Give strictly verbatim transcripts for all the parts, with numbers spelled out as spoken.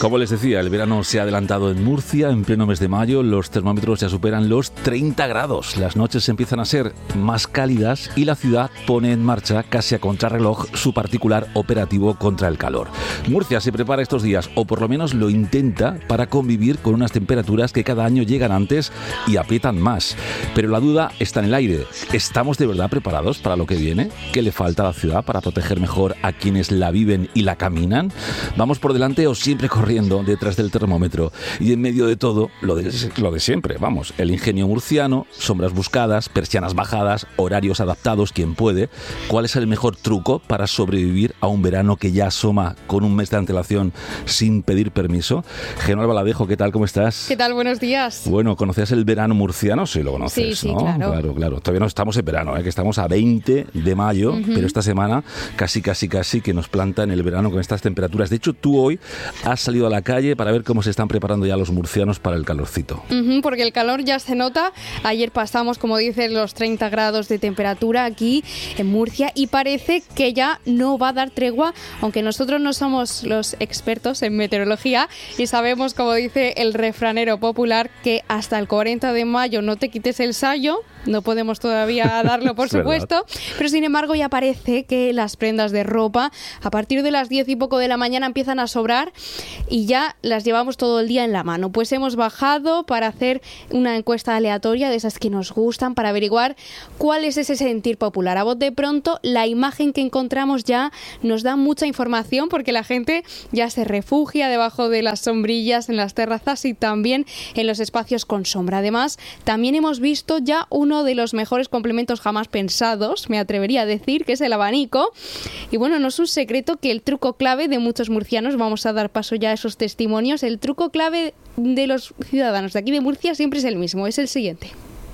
Como les decía, el verano se ha adelantado en Murcia. En pleno mes de mayo los termómetros ya superan los treinta grados. Las noches empiezan a ser más cálidas y la ciudad pone en marcha, casi a contrarreloj, su particular operativo contra el calor. Murcia se prepara estos días, o por lo menos lo intenta, para convivir con unas temperaturas que cada año llegan antes y aprietan más. Pero la duda está en el aire. ¿Estamos de verdad preparados para lo que viene? ¿Qué le falta a la ciudad para proteger mejor a quienes la viven y la caminan? ¿Vamos por delante o siempre corriendo detrás del termómetro? Y en medio de todo, lo de, lo de siempre, vamos, el ingenio murciano, sombras buscadas, persianas bajadas, horarios adaptados, quien puede. ¿Cuál es el mejor truco para sobrevivir a un verano que ya asoma con un mes de antelación sin pedir permiso? Gemma Albaladejo, ¿qué tal? ¿Cómo estás? ¿Qué tal? Buenos días. Bueno, ¿conocías el verano murciano? Sí, lo conoces, sí, sí, ¿no? claro. Claro, claro. Todavía no estamos en verano, ¿eh? Que estamos a veinte de mayo, uh-huh. Pero esta semana casi, casi, casi que nos planta en el verano con estas temperaturas. De hecho, tú hoy has salido a la calle para ver cómo se están preparando ya los murcianos para el calorcito. Uh-huh, porque el calor ya se nota. Ayer pasamos, como dices, los treinta grados de temperatura aquí en Murcia y parece que ya no va a dar tregua, aunque nosotros no somos los expertos en meteorología y sabemos, como dice el refranero popular, que hasta el cuarenta de mayo no te quites el sayo. No podemos todavía darlo, por supuesto, pero sin embargo ya parece que las prendas de ropa a partir de las diez y poco de la mañana empiezan a sobrar y ya las llevamos todo el día en la mano. Pues hemos bajado para hacer una encuesta aleatoria de esas que nos gustan para averiguar cuál es ese sentir popular. A bote pronto, la imagen que encontramos ya nos da mucha información porque la gente ya se refugia debajo de las sombrillas en las terrazas y también en los espacios con sombra. Además, también hemos visto ya uno de los mejores complementos jamás pensados, me atrevería a decir, que es el abanico. Y bueno, no es un secreto que el truco clave de muchos murcianos, vamos a dar paso ya a esos testimonios, el truco clave de los ciudadanos de aquí de Murcia siempre es el mismo, es el siguiente.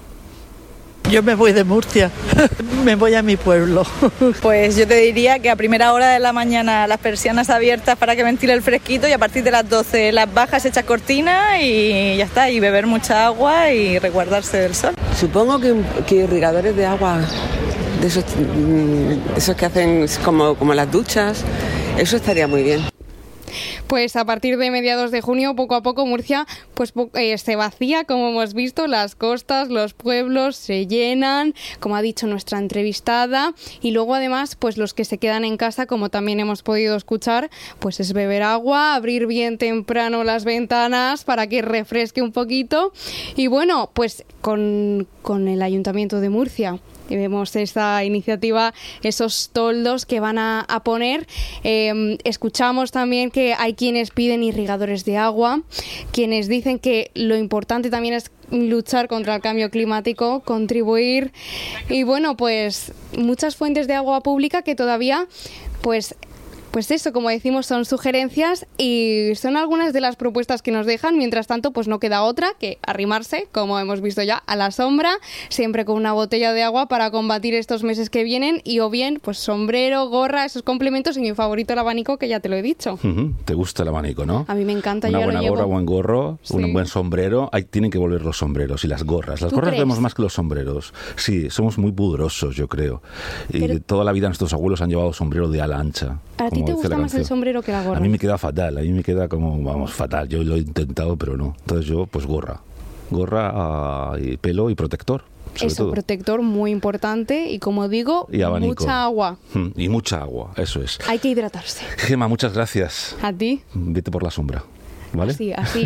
Yo me voy de Murcia, me voy a mi pueblo. Pues yo te diría que a primera hora de la mañana las persianas abiertas para que ventile el fresquito y a partir de las doce las bajas hechas cortina y ya está, y beber mucha agua y resguardarse del sol. Supongo que, que irrigadores de agua, de esos, de esos que hacen como, como las duchas, eso estaría muy bien. Pues a partir de mediados de junio, poco a poco, Murcia pues eh, se vacía, como hemos visto, las costas, los pueblos se llenan, como ha dicho nuestra entrevistada, y luego además, pues los que se quedan en casa, como también hemos podido escuchar, pues es beber agua, abrir bien temprano las ventanas para que refresque un poquito, y bueno, pues con, con el Ayuntamiento de Murcia y vemos esta iniciativa, esos toldos que van a, a poner. Eh, escuchamos también que hay quienes piden irrigadores de agua, quienes dicen que lo importante también es luchar contra el cambio climático, contribuir, y bueno, pues muchas fuentes de agua pública que todavía pues Pues eso, como decimos, son sugerencias y son algunas de las propuestas que nos dejan. Mientras tanto, pues no queda otra que arrimarse, como hemos visto ya, a la sombra, siempre con una botella de agua para combatir estos meses que vienen, y o bien, pues sombrero, gorra, esos complementos, y mi favorito, el abanico, que ya te lo he dicho. Uh-huh. ¿Te gusta el abanico, no? A mí me encanta. Una yo buena lo llevo. gorra, buen gorro, Sí. un buen sombrero. Ahí tienen que volver los sombreros y las gorras. Las ¿Tú gorras crees? vemos más que los sombreros. Sí, somos muy pudorosos, yo creo. Y Pero toda la vida nuestros abuelos han llevado sombrero de ala ancha. ¿A ti te gusta más el sombrero que la gorra? A mí me queda fatal, a mí me queda como, vamos, fatal. Yo lo he intentado, pero no. Entonces yo, pues gorra. Gorra, uh, y pelo y protector. Eso, todo. Protector muy importante y, como digo, y abanico. Mucha agua. Y mucha agua, eso es. Hay que hidratarse. Gemma, muchas gracias. A ti. Vete por la sombra. ¿Vale? Así, así.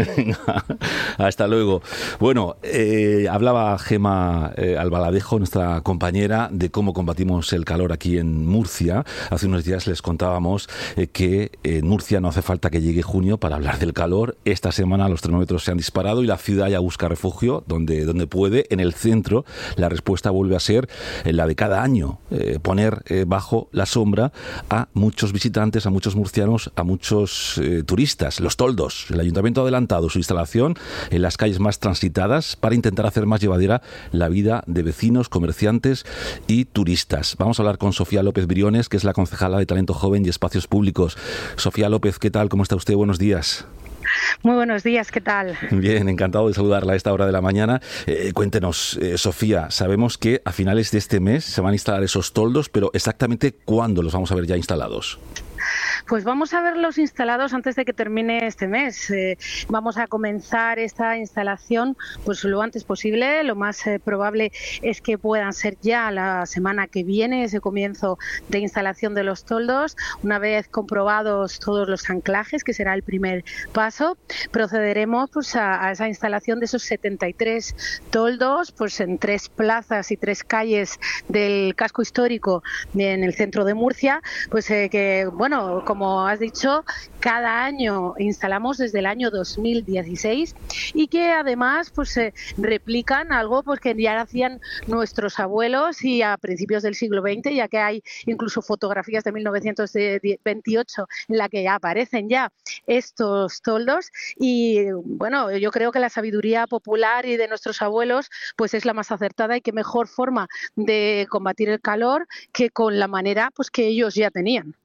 Hasta luego. Bueno, eh, hablaba Gemma eh, Albaladejo, nuestra compañera, de cómo combatimos el calor aquí en Murcia. Hace unos días les contábamos eh, que en Murcia no hace falta que llegue junio para hablar del calor. Esta semana los termómetros se han disparado y la ciudad ya busca refugio donde, donde puede. En el centro la respuesta vuelve a ser eh, la de cada año, eh, poner eh, bajo la sombra a muchos visitantes, a muchos murcianos, a muchos eh, turistas, los toldos. El Ayuntamiento ha adelantado su instalación en las calles más transitadas para intentar hacer más llevadera la vida de vecinos, comerciantes y turistas. Vamos a hablar con Sofía López Briones, que es la concejala de Talento Joven y Espacios Públicos. Sofía López, ¿qué tal? ¿Cómo está usted? Buenos días. Muy buenos días, ¿qué tal? Bien, encantado de saludarla a esta hora de la mañana. Eh, cuéntenos, eh, Sofía, sabemos que a finales de este mes se van a instalar esos toldos, pero exactamente ¿cuándo los vamos a ver ya instalados? Pues vamos a verlos instalados antes de que termine este mes. Eh, vamos a comenzar esta instalación pues lo antes posible. Lo más eh, probable es que puedan ser ya la semana que viene ese comienzo de instalación de los toldos. Una vez comprobados todos los anclajes, que será el primer paso, procederemos pues a, a esa instalación de esos setenta y tres toldos pues en tres plazas y tres calles del casco histórico en el centro de Murcia, pues eh, que, bueno, como has dicho, cada año instalamos desde el año dos mil dieciséis y que además pues eh, replican algo pues que ya hacían nuestros abuelos y a principios del siglo veinte, ya que hay incluso fotografías de mil novecientos veintiocho en la que ya aparecen ya estos toldos. Y bueno, yo creo que la sabiduría popular y de nuestros abuelos pues es la más acertada, y qué mejor forma de combatir el calor que con la manera pues que ellos ya tenían.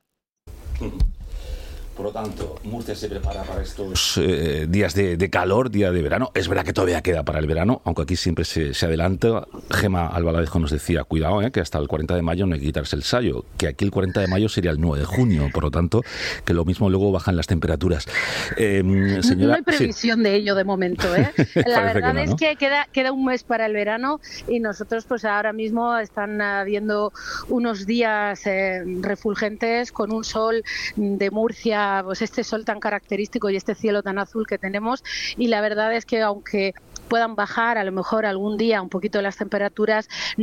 Por lo tanto, Murcia se prepara para estos eh, días de, de calor, día de verano. Es verdad que todavía queda para el verano, aunque aquí siempre se, se adelanta. Gema Albaladejo nos decía, cuidado, eh, que hasta el cuarenta de mayo no hay que quitarse el sayo, que aquí el cuarenta de mayo sería el nueve de junio, por lo tanto, que lo mismo luego bajan las temperaturas. Eh, señora, no hay previsión sí. de ello de momento, ¿eh? La verdad que no, es ¿no? que queda, queda un mes para el verano y nosotros pues ahora mismo están habiendo unos días eh, refulgentes con un sol de Murcia, pues este sol tan característico y este cielo tan azul que tenemos, y la verdad es que aunque puedan bajar a lo mejor algún día un poquito las temperaturas,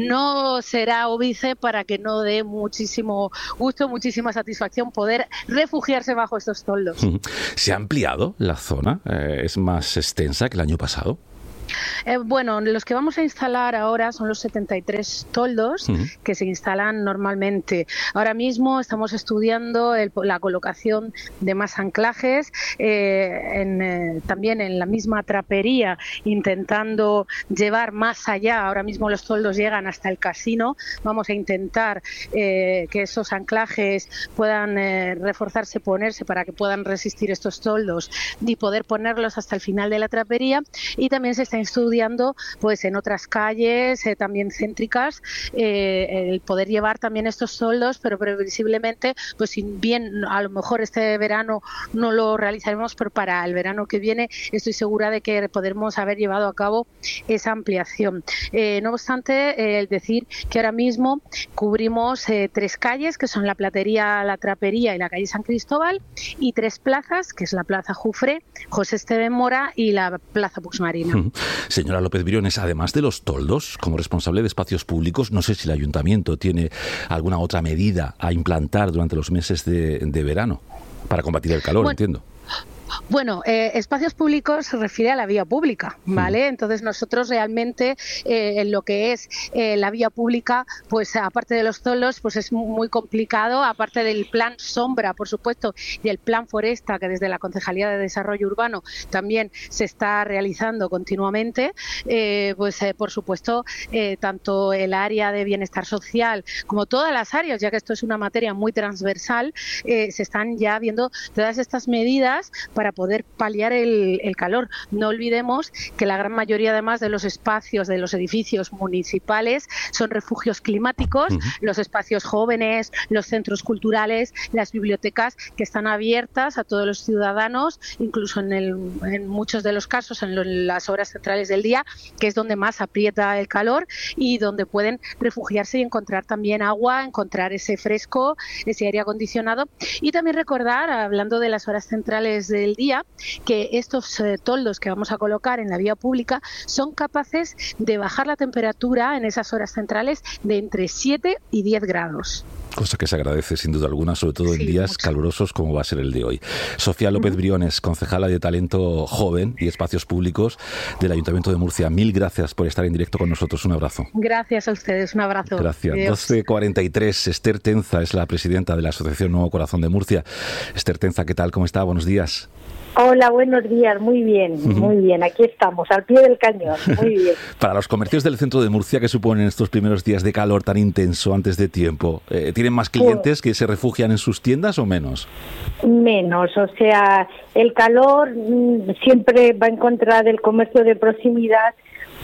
no será óbice para que no dé muchísimo gusto, muchísima satisfacción poder refugiarse bajo estos toldos. ¿Se ha ampliado la zona? Eh, ¿Es más extensa que el año pasado? Eh, bueno, los que vamos a instalar ahora son los setenta y tres toldos uh-huh. que se instalan normalmente. Ahora mismo estamos estudiando el, la colocación de más anclajes, eh, en, eh, también en la misma trapería, intentando llevar más allá. Ahora mismo los toldos llegan hasta el casino. Vamos a intentar eh, que esos anclajes puedan eh, reforzarse, ponerse para que puedan resistir estos toldos y poder ponerlos hasta el final de la trapería. Y también se está estudiando pues en otras calles eh, también céntricas eh, el poder llevar también estos toldos, pero previsiblemente pues si bien a lo mejor este verano no lo realizaremos, pero para el verano que viene estoy segura de que podremos haber llevado a cabo esa ampliación. Eh, no obstante, el eh, decir que ahora mismo cubrimos eh, tres calles, que son la Platería, la Trapería y la calle San Cristóbal, y tres plazas, que es la Plaza Jufré, José Esteban Mora y la Plaza Puigmarina. Mm. Señora López Briones, además de los toldos, como responsable de espacios públicos, no sé si el ayuntamiento tiene alguna otra medida a implantar durante los meses de, de verano para combatir el calor, bueno, entiendo. Bueno, eh, espacios públicos se refiere a la vía pública, ¿vale? Mm. Entonces nosotros realmente eh, en lo que es eh, la vía pública, pues aparte de los toldos, pues es muy complicado, aparte del plan sombra, por supuesto, y el plan foresta, que desde la Concejalía de Desarrollo Urbano también se está realizando continuamente, eh, pues eh, por supuesto, eh, tanto el área de bienestar social como todas las áreas, ya que esto es una materia muy transversal, eh, se están ya viendo todas estas medidas para poder paliar el, el calor. No olvidemos que la gran mayoría además de los espacios de los edificios municipales son refugios climáticos, uh-huh. los espacios jóvenes, los centros culturales, las bibliotecas que están abiertas a todos los ciudadanos, incluso en, el, en muchos de los casos en, lo, en las horas centrales del día, que es donde más aprieta el calor y donde pueden refugiarse y encontrar también agua, encontrar ese fresco, ese aire acondicionado. Y también recordar, hablando de las horas centrales de del día, que estos eh, toldos que vamos a colocar en la vía pública son capaces de bajar la temperatura en esas horas centrales de entre siete y diez grados. Cosa que se agradece sin duda alguna, sobre todo sí, en días mucho. calurosos como va a ser el de hoy. Sofía López uh-huh. Briones, concejala de Talento Joven y Espacios Públicos del Ayuntamiento de Murcia. Mil gracias por estar en directo con nosotros. Un abrazo. Gracias a ustedes. Un abrazo. Gracias. Adiós. doce cuarenta y tres. Esther Tenza es la presidenta de la Asociación Nuevo Corazón de Murcia. Esther Tenza, ¿qué tal? ¿Cómo está? Buenos días. Hola, buenos días, muy bien, muy bien, aquí estamos, al pie del cañón, muy bien. Para los comercios del centro de Murcia, ¿qué suponen estos primeros días de calor tan intenso antes de tiempo? Eh, ¿Tienen más clientes que se refugian en sus tiendas o menos? Menos, o sea, el calor mmm, siempre va en contra del comercio de proximidad,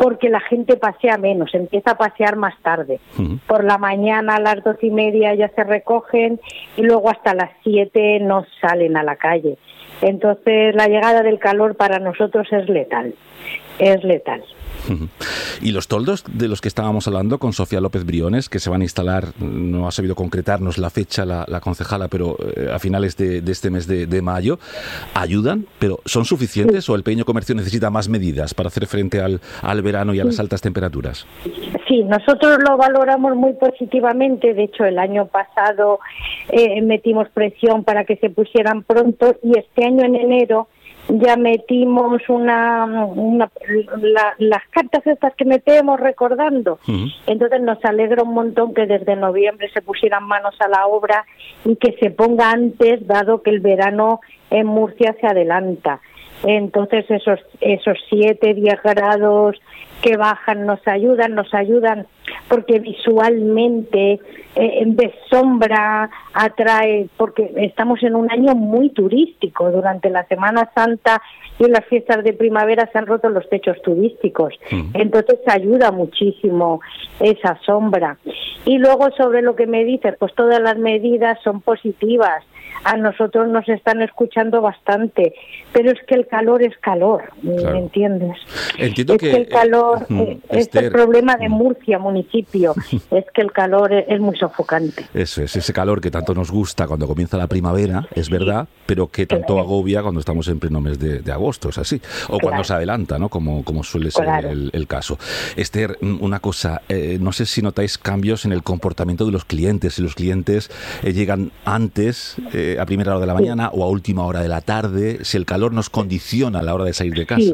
porque la gente pasea menos, empieza a pasear más tarde. Uh-huh. Por la mañana a las dos y media ya se recogen y luego hasta las siete no salen a la calle. Entonces la llegada del calor para nosotros es letal, es letal. Uh-huh. Y los toldos de los que estábamos hablando con Sofía López Briones, que se van a instalar, no ha sabido concretarnos la fecha la, la concejala, pero eh, a finales de, de este mes de, de mayo, ¿ayudan? ¿Pero son suficientes sí. o el pequeño comercio necesita más medidas para hacer frente al, al verano y a las altas temperaturas? Sí, nosotros lo valoramos muy positivamente. De hecho, el año pasado eh, metimos presión para que se pusieran pronto y este año en enero ya metimos una, una la, las cartas estas que metemos recordando. Uh-huh. Entonces nos alegra un montón que desde noviembre se pusieran manos a la obra y que se ponga antes, dado que el verano en Murcia se adelanta. Entonces esos esos siete, diez grados que bajan nos ayudan, nos ayudan porque visualmente eh, en vez sombra atrae, porque estamos en un año muy turístico. Durante la Semana Santa y en las fiestas de primavera se han roto los techos turísticos. Uh-huh. Entonces ayuda muchísimo esa sombra. Y luego sobre lo que me dices, pues todas las medidas son positivas. A nosotros nos están escuchando bastante, pero es que el calor es calor, claro. ¿Me entiendes? Entiendo es que, que el calor, eh, es Esther, el problema de Murcia, municipio, es que el calor es, es muy sofocante. Eso es, ese calor que tanto nos gusta cuando comienza la primavera, es verdad, pero que tanto claro. agobia cuando estamos en pleno mes de, de agosto, es así, o claro. cuando se adelanta, ¿no? Como, como suele ser claro. el, el caso. Esther, una cosa, eh, no sé si notáis cambios en el comportamiento de los clientes, si los clientes eh, llegan antes, eh, a primera hora de la mañana sí. o a última hora de la tarde, si el calor nos condiciona a la hora de salir de casa. Sí,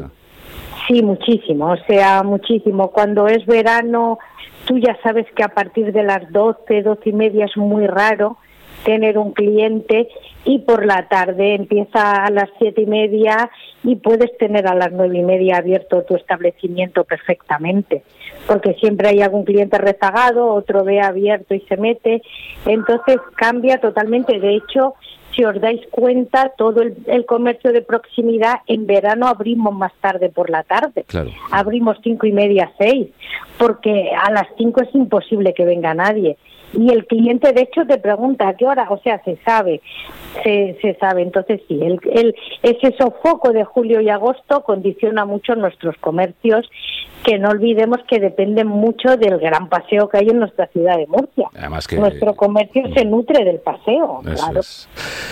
sí muchísimo, o sea, muchísimo. Cuando es verano, tú ya sabes que a partir de las doce, doce y media es muy raro tener un cliente y por la tarde empieza a las siete y media y puedes tener a las nueve y media abierto tu establecimiento perfectamente, porque siempre hay algún cliente rezagado, otro ve abierto y se mete, entonces cambia totalmente. De hecho, si os dais cuenta, todo el, el comercio de proximidad en verano abrimos más tarde por la tarde, claro. abrimos cinco y media, seis, porque a las cinco es imposible que venga nadie. Y el cliente, de hecho, te pregunta a qué hora, o sea, se sabe, se, se sabe. Entonces, sí, el, el, ese sofoco de julio y agosto condiciona mucho nuestros comercios, que no olvidemos que dependen mucho del gran paseo que hay en nuestra ciudad de Murcia. Además que nuestro comercio se nutre del paseo, claro. Es.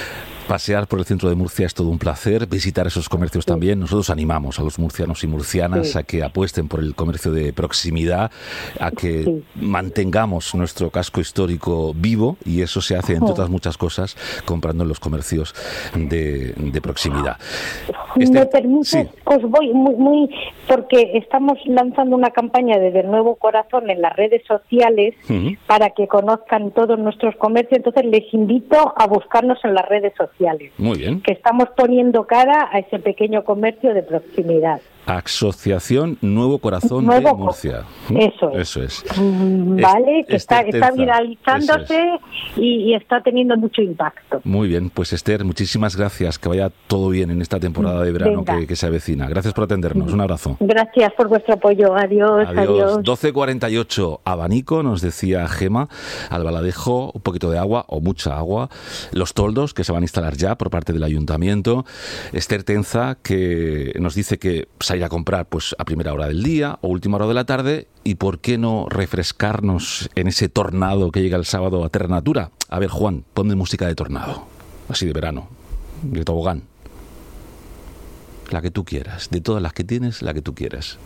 Pasear por el centro de Murcia es todo un placer, visitar esos comercios sí. también. Nosotros animamos a los murcianos y murcianas sí. a que apuesten por el comercio de proximidad, a que sí. mantengamos nuestro casco histórico vivo, y eso se hace, entre otras muchas cosas, comprando en los comercios de, de proximidad. Este, ¿Me permites? Sí. Os voy muy, muy, porque estamos lanzando una campaña de De Nuevo Corazón en las redes sociales uh-huh. para que conozcan todos nuestros comercios. Entonces les invito a buscarnos en las redes sociales. Muy bien. Que estamos poniendo cara a ese pequeño comercio de proximidad. Asociación Nuevo Corazón Nuevo de Murcia. Eso es. Eso es. Vale, es, que está, está viralizándose es. y, y está teniendo mucho impacto. Muy bien, pues Esther, muchísimas gracias. Que vaya todo bien en esta temporada de verano que, que se avecina. Gracias por atendernos. Un abrazo. Gracias por vuestro apoyo. Adiós. Adiós. adiós. doce cuarenta y ocho, abanico, nos decía Gema, Albaladejo, un poquito de agua o mucha agua. Los toldos que se van a instalar ya por parte del ayuntamiento. Esther Tenza, que nos dice que ir a comprar pues a primera hora del día o última hora de la tarde, y por qué no refrescarnos en ese tornado que llega el sábado a Terra Natura. A ver, Juan, ponme música de tornado, así de verano, de tobogán, la que tú quieras, de todas las que tienes, la que tú quieras.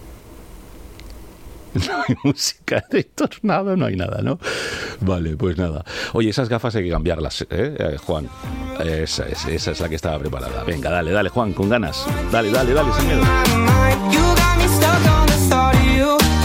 No hay música de tornado, no hay nada, ¿no? Vale, pues nada. Oye, esas gafas hay que cambiarlas, ¿eh, eh Juan? Esa es, esa es la que estaba preparada. Venga, dale, dale, Juan, con ganas. Dale, dale, dale, sin miedo.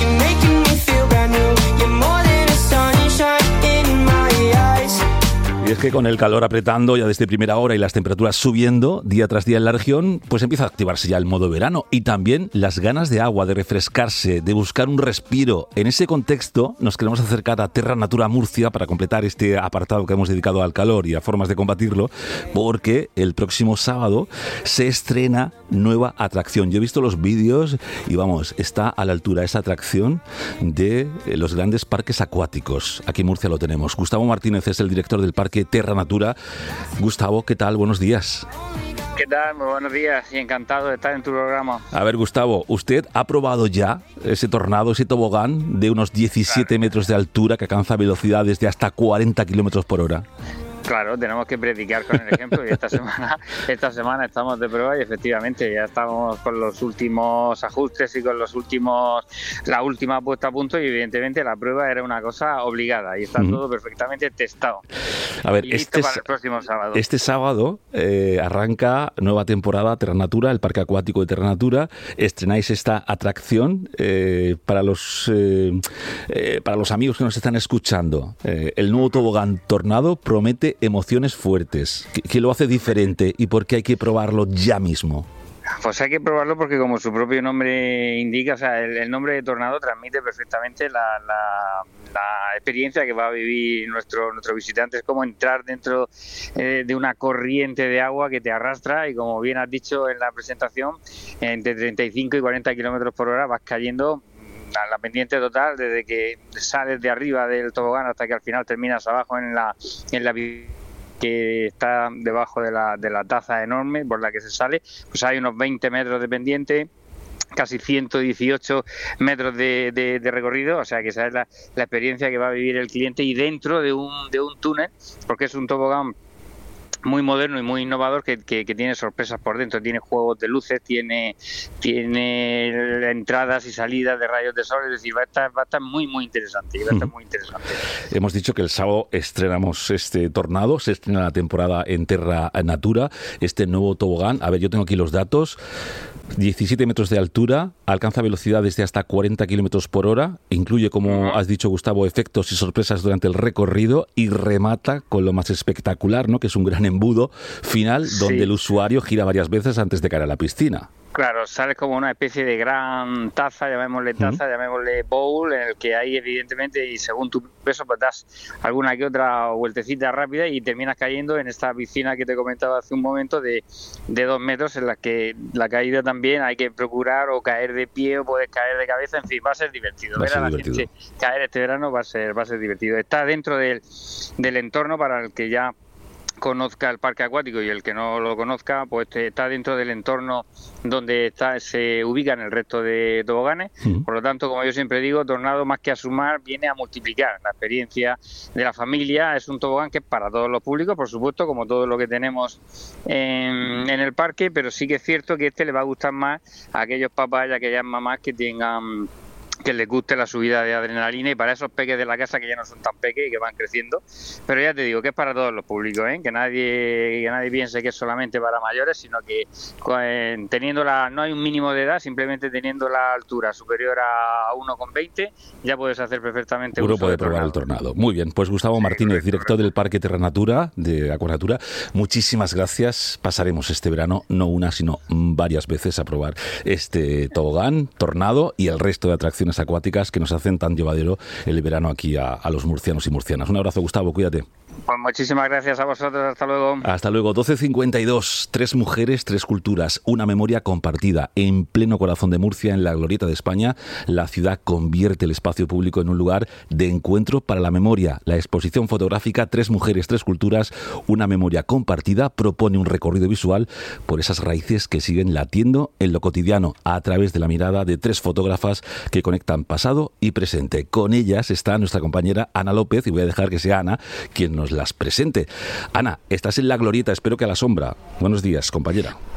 Y es que con el calor apretando ya desde primera hora y las temperaturas subiendo día tras día en la región, pues empieza a activarse ya el modo verano y también las ganas de agua, de refrescarse, de buscar un respiro. En ese contexto nos queremos acercar a Terra Natura Murcia para completar este apartado que hemos dedicado al calor y a formas de combatirlo, porque el próximo sábado se estrena nueva atracción. Yo he visto los vídeos y vamos, está a la altura esa atracción de los grandes parques acuáticos. Aquí en Murcia lo tenemos. Gustavo Martínez es el director del Parque Terra Natura. Gustavo, ¿qué tal? Buenos días. ¿Qué tal? Muy buenos días y encantado de estar en tu programa. A ver, Gustavo, ¿usted ha probado ya ese tornado, ese tobogán de unos diecisiete claro. metros de altura que alcanza velocidades de hasta cuarenta kilómetros por hora? Claro, tenemos que predicar con el ejemplo y esta semana esta semana estamos de prueba y efectivamente ya estamos con los últimos ajustes y con los últimos la última puesta a punto y evidentemente la prueba era una cosa obligada y está uh-huh. todo perfectamente testado. A ver, y este, para el próximo sábado. Este sábado eh, arranca nueva temporada Terra Natura, el Parque Acuático de Terra Natura. Estrenáis esta atracción eh, para los eh, eh, para los amigos que nos están escuchando. Eh, el nuevo tobogán Tornado promete emociones fuertes. ¿Qué, qué lo hace diferente y por qué hay que probarlo ya mismo? Pues hay que probarlo porque como su propio nombre indica, o sea, el, el nombre de Tornado transmite perfectamente la, la, la experiencia que va a vivir nuestro nuestro visitante. Es como entrar dentro eh, de una corriente de agua que te arrastra y como bien has dicho en la presentación, entre treinta y cinco y cuarenta kilómetros por hora vas cayendo a la pendiente total desde que sales de arriba del tobogán hasta que al final terminas abajo en la en la que está debajo de la de la taza enorme por la que se sale. Pues hay unos veinte metros de pendiente, casi ciento dieciocho metros de, de, de recorrido, o sea que esa es la, la experiencia que va a vivir el cliente y dentro de un de un túnel, porque es un tobogán muy moderno y muy innovador que, que, que tiene sorpresas por dentro, tiene juegos de luces, tiene tiene entradas y salidas de rayos de sol, es decir, va a estar, va a estar muy muy interesante, va a estar muy interesante. Hemos dicho que el sábado estrenamos este Tornado, se estrena la temporada en Terra Natura, este nuevo tobogán. A ver, yo tengo aquí los datos. diecisiete metros de altura, alcanza velocidades de hasta cuarenta kilómetros por hora, incluye, como has dicho, Gustavo, efectos y sorpresas durante el recorrido y remata con lo más espectacular, ¿no? Que es un gran embudo final donde sí. el usuario gira varias veces antes de caer a la piscina. Claro, sales como una especie de gran taza, llamémosle taza, uh-huh. llamémosle bowl, en el que hay evidentemente, y según tu peso, pues das alguna que otra vueltecita rápida y terminas cayendo en esta piscina que te comentaba hace un momento de, de dos metros, en la que la caída también hay que procurar o caer de pie o puedes caer de cabeza, en fin, va a ser divertido. Va a ser Ver a la divertido. gente caer este verano va a ser, va a ser divertido. Está dentro del, del entorno para el que ya conozca el parque acuático y el que no lo conozca, pues está dentro del entorno donde está se ubican el resto de toboganes. Uh-huh. Por lo tanto, como yo siempre digo, Tornado más que a sumar viene a multiplicar la experiencia de la familia. Es un tobogán que es para todos los públicos, por supuesto, como todo lo que tenemos en, en el parque, pero sí que es cierto que este le va a gustar más a aquellos papás y a aquellas mamás que tengan que les guste la subida de adrenalina y para esos peques de la casa que ya no son tan peques y que van creciendo, pero ya te digo que es para todos los públicos, ¿eh? que nadie que nadie piense que es solamente para mayores, sino que eh, teniendo la no hay un mínimo de edad, simplemente teniendo la altura superior a uno coma veinte ya puedes hacer perfectamente uno uso puede de probar tornado. el tornado. Muy bien, pues Gustavo sí, Martínez, correcto, director correcto. del Parque Terra Natura de Acuanatura, muchísimas gracias. Pasaremos este verano no una sino varias veces a probar este tobogán, Tornado y el resto de atracciones acuáticas que nos hacen tan llevadero el verano aquí a, a los murcianos y murcianas. Un abrazo, Gustavo, cuídate. Pues muchísimas gracias a vosotros, hasta luego. Hasta luego, doce cincuenta y dos, tres mujeres, tres culturas, una memoria compartida. En pleno corazón de Murcia, en la glorieta de España, la ciudad convierte el espacio público en un lugar de encuentro para la memoria. La exposición fotográfica Tres mujeres, tres culturas, una memoria compartida propone un recorrido visual por esas raíces que siguen latiendo en lo cotidiano a través de la mirada de tres fotógrafas que conectan pasado y presente. Con ellas está nuestra compañera Ana López y voy a dejar que sea Ana quien nos las presente. Ana, estás en la glorieta, espero que a la sombra. Buenos días, compañera.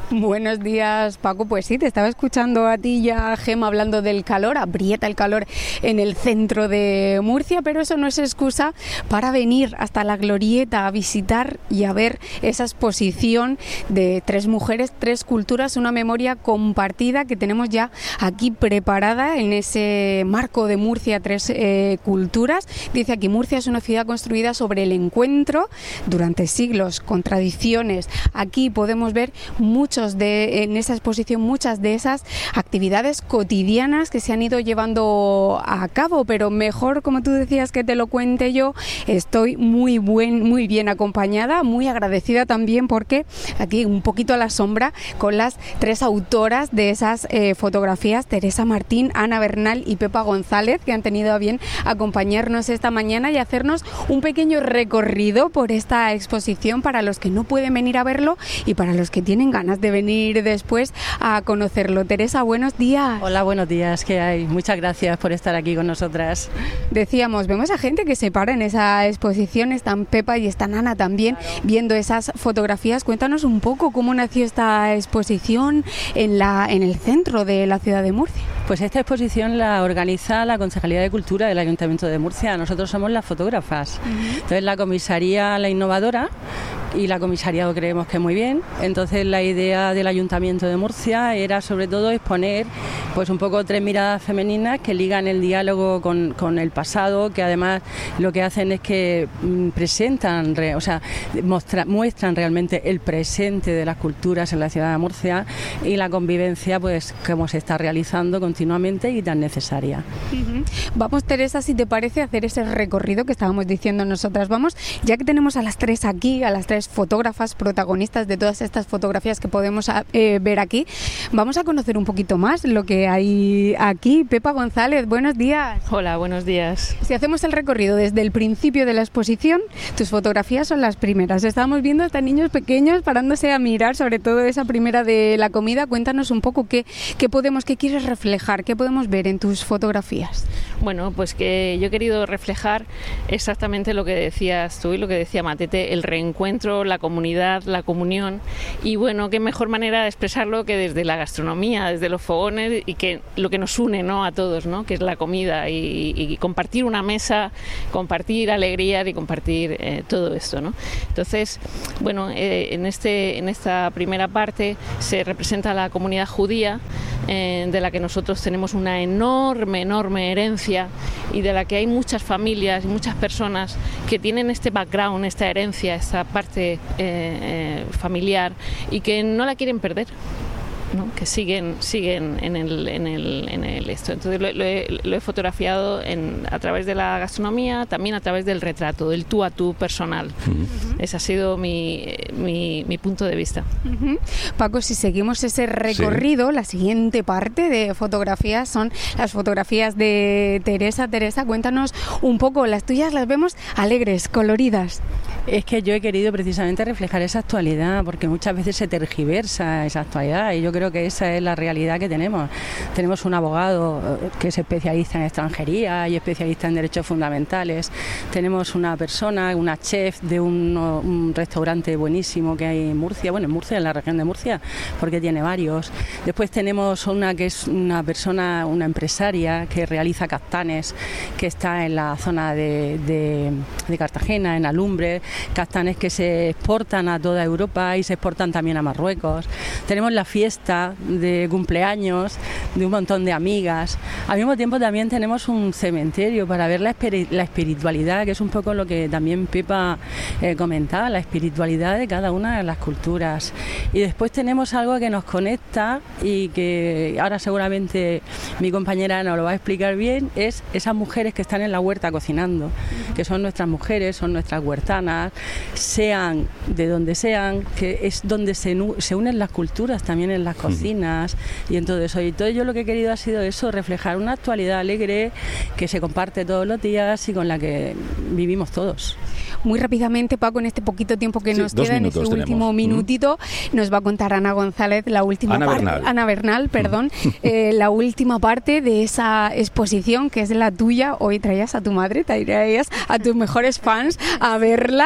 Buenos días, Paco. Pues sí, te estaba escuchando a ti y a Gema hablando del calor, aprieta el calor en el centro de Murcia, pero eso no es excusa para venir hasta la Glorieta a visitar y a ver esa exposición de tres mujeres, tres culturas, una memoria compartida que tenemos ya aquí preparada en ese marco de Murcia, tres eh, culturas. Dice aquí, Murcia es una ciudad construida sobre el encuentro durante siglos, con tradiciones. Aquí podemos ver muchos de, en esa exposición, muchas de esas actividades cotidianas que se han ido llevando a cabo, pero mejor, como tú decías, que te lo cuente yo. Estoy muy buen, muy bien acompañada, muy agradecida también, porque aquí un poquito a la sombra con las tres autoras de esas eh, fotografías, Teresa Martín, Ana Bernal y Pepa González, que han tenido a bien acompañarnos esta mañana y hacernos un pequeño recorrido por esta exposición para los que no pueden venir a verlo y para los que tienen ganas de venir después a conocerlo. Teresa, buenos días. Hola, buenos días, ¿qué hay? Muchas gracias por estar aquí con nosotras. Decíamos, vemos a gente que se para en esa exposición, están Pepa y están Ana también, claro, viendo esas fotografías. Cuéntanos un poco cómo nació esta exposición en, la, en el centro de la ciudad de Murcia. Pues esta exposición la organiza la Concejalía de Cultura del Ayuntamiento de Murcia. Nosotros somos las fotógrafas. Uh-huh. Entonces la comisaría, la innovadora, y la comisariado creemos que muy bien. Entonces la idea del Ayuntamiento de Murcia era sobre todo exponer pues un poco tres miradas femeninas que ligan el diálogo con, con el pasado, que además lo que hacen es que mm, presentan, re, o sea, mostra, muestran realmente el presente de las culturas en la ciudad de Murcia y la convivencia pues como se está realizando continuamente y tan necesaria. Uh-huh. Vamos, Teresa, si te parece, a hacer ese recorrido que estábamos diciendo nosotras. Vamos, ya que tenemos a las tres aquí, a las tres fotógrafas protagonistas de todas estas fotografías que podemos eh, ver aquí, vamos a conocer un poquito más lo que hay aquí. Pepa González, buenos días. Hola, buenos días. Si hacemos el recorrido desde el principio de la exposición, tus fotografías son las primeras. Estábamos viendo hasta niños pequeños parándose a mirar, sobre todo esa primera de la comida. Cuéntanos un poco qué, qué podemos, qué quieres reflejar, qué podemos ver en tus fotografías. Bueno, pues que yo he querido reflejar exactamente lo que decías tú y lo que decía Matete, el reencuentro, la comunidad, la comunión, y bueno, qué mejor manera de expresarlo que desde la gastronomía, desde los fogones, y que lo que nos une, ¿no?, a todos, ¿no?, que es la comida y, y compartir una mesa, compartir alegrías y compartir eh, todo esto, ¿no? Entonces, bueno, eh, en este en esta primera parte se representa la comunidad judía, eh, de la que nosotros tenemos una enorme, enorme herencia y de la que hay muchas familias y muchas personas que tienen este background, esta herencia, esta parte eh, eh, familiar y que no la quieren perder, ¿no?, que siguen siguen en el en el en el esto. Entonces lo, lo, he, lo he fotografiado en, a través de la gastronomía, también a través del retrato, del tú a tú personal. Uh-huh. Ese ha sido mi, mi, mi punto de vista. Uh-huh. Paco, si seguimos ese recorrido, sí, la siguiente parte de fotografías son las fotografías de Teresa. Teresa, cuéntanos un poco, las tuyas las vemos alegres, coloridas. Es que yo he querido precisamente reflejar esa actualidad, porque muchas veces se tergiversa esa actualidad y yo creo que esa es la realidad que tenemos. Tenemos un abogado que es especialista en extranjería y especialista en derechos fundamentales. Tenemos una persona, una chef de un, un restaurante buenísimo que hay en Murcia, bueno, en Murcia, en la región de Murcia, porque tiene varios. Después tenemos una que es una persona, una empresaria que realiza castanes, que está en la zona de, de, de Cartagena, en Alumbre, castanes que se exportan a toda Europa y se exportan también a Marruecos. Tenemos la fiesta de cumpleaños de un montón de amigas. Al mismo tiempo también tenemos un cementerio para ver la, espiri- la espiritualidad, que es un poco lo que también Pepa eh, comentaba, la espiritualidad de cada una de las culturas. Y después tenemos algo que nos conecta y que ahora seguramente mi compañera nos lo va a explicar bien, es esas mujeres que están en la huerta cocinando, que son nuestras mujeres, son nuestras huertanas, sean de donde sean, que es donde se, se unen las culturas también en las cocinas y en todo eso. Y todo yo lo que he querido ha sido eso, reflejar una actualidad alegre que se comparte todos los días y con la que vivimos todos. Muy rápidamente, Paco, en este poquito tiempo que sí, nos queda, en este tenemos. último minutito, mm. nos va a contar Ana González la última Ana parte, Bernal. Ana Bernal, perdón, eh, la última parte de esa exposición que es la tuya. Hoy traías a tu madre, traías a tus mejores fans a verla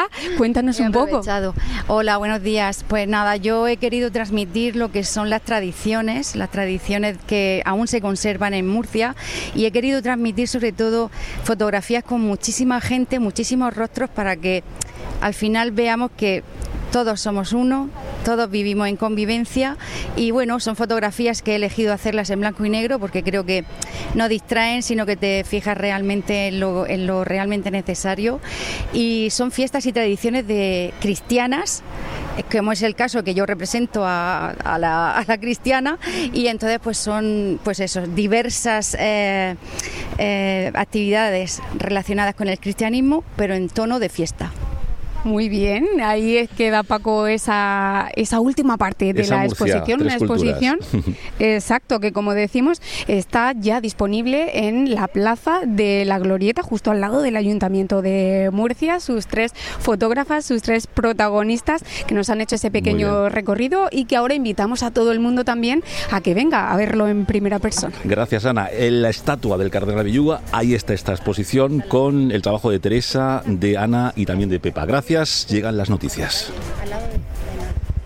Hola, cuéntanos un poco. Hola, buenos días. Pues nada, yo he querido transmitir lo que son las tradiciones, las tradiciones que aún se conservan en Murcia, y he querido transmitir sobre todo fotografías con muchísima gente, muchísimos rostros, para que al final veamos que todos somos uno, todos vivimos en convivencia, y bueno, son fotografías que he elegido hacerlas en blanco y negro porque creo que no distraen, sino que te fijas realmente en lo, en lo realmente necesario, y son fiestas y tradiciones de cristianas, como es el caso que yo represento a, a, la, a la cristiana, y entonces pues son pues eso, diversas eh, eh, actividades relacionadas con el cristianismo, pero en tono de fiesta. Muy bien, ahí queda, Paco, esa, esa última parte de esa la Murcia, exposición, una exposición, exacto, que como decimos está ya disponible en la plaza de la Glorieta, justo al lado del Ayuntamiento de Murcia, sus tres fotógrafas, sus tres protagonistas que nos han hecho ese pequeño recorrido, y que ahora invitamos a todo el mundo también a que venga a verlo en primera persona. Gracias, Ana. En la estatua del Cardenal Villuga, ahí está esta exposición con el trabajo de Teresa, de Ana y también de Pepa. Gracias. Llegan las noticias.